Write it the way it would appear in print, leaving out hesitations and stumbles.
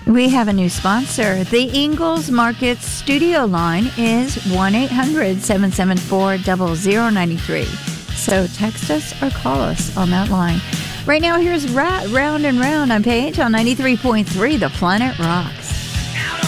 We have a new sponsor. The Ingles Market Studio line is 1-800-774-0093. So text us or call us on that line. Right now, here's Round and Round on Paige on 93.3 The Planet Rocks.